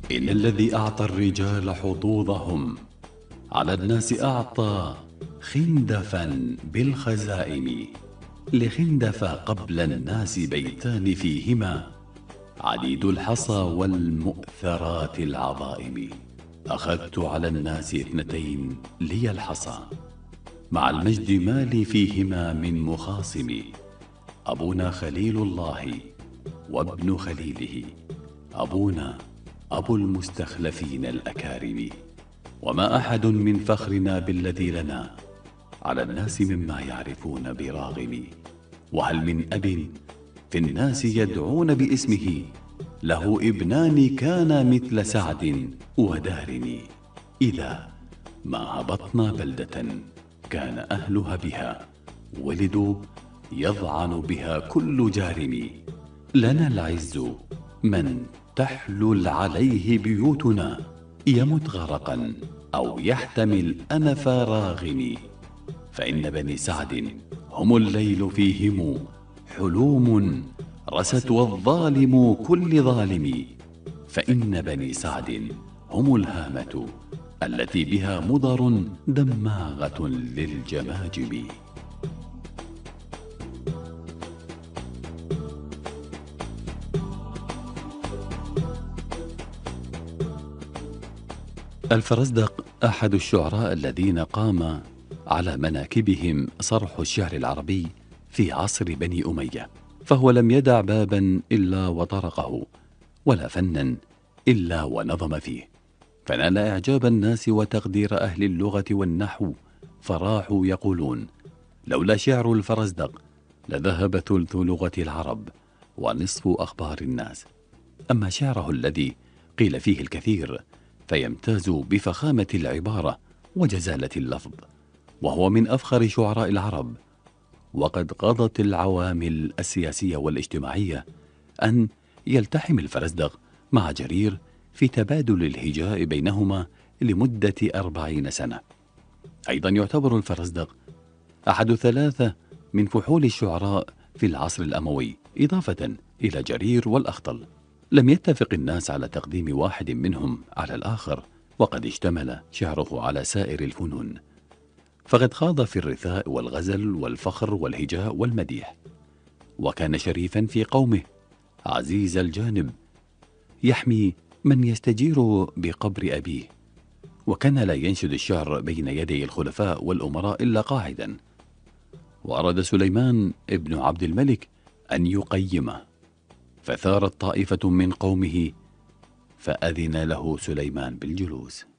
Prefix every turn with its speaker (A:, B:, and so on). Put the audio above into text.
A: إن الذي أعطى الرجال حظوظهم على الناس أعطى خندفا بالخزائم. لخندف قبل الناس بيتان فيهما عديد الحصى والمؤثرات العظائم. أخذت على الناس اثنتين لي الحصى، مع المجد ما لي فيهما من مخاصم. أبونا خليل الله وابن خليله، أبونا أبو المستخلفين الأكارم. وما أحد من فخرنا بالذي لنا على الناس مما يعرفون براغم. وهل من أب في الناس يدعون باسمه له ابنان كانا مثل سعد ودارم. إذا ما هبطنا بلدة كان أهلها بها ولدوا يضعن بها كل جارم. لنا العز من تحلل عليه بيوتنا يمت غرقا أو يحتمل أنف راغم. فإن بني سعد هم الليل فيهم حلوم رست والظالم كل ظالم. فإن بني سعد هم الهامة التي بها مضر دماغة للجماجم. الفرزدق أحد الشعراء الذين قام على مناكبهم صرح الشعر العربي في عصر بني أمية، فهو لم يدع بابا إلا وطرقه، ولا فنا إلا ونظم فيه، فنال إعجاب الناس وتقدير أهل اللغة والنحو، فراحوا يقولون: لولا شعر الفرزدق لذهب ثلث لغة العرب ونصف أخبار الناس. أما شعره الذي قيل فيه الكثير فيمتاز بفخامة العبارة وجزالة اللفظ، وهو من أفخر شعراء العرب. وقد قضت العوامل السياسية والاجتماعية أن يلتحم الفرزدق مع جرير في تبادل الهجاء بينهما لمدة 40 سنة. أيضا يعتبر الفرزدق أحد 3 من فحول الشعراء في العصر الأموي، إضافة إلى جرير والأخطل. لم يتفق الناس على تقديم واحد منهم على الآخر، وقد اشتمل شعره على سائر الفنون، فقد خاض في الرثاء والغزل والفخر والهجاء والمديح، وكان شريفا في قومه عزيز الجانب يحمي من يستجير بقبر أبيه، وكان لا ينشد الشعر بين يدي الخلفاء والأمراء إلا قاعدا. وأراد سليمان ابن عبد الملك أن يقيمه، فثارت طائفة من قومه فأذن له سليمان بالجلوس.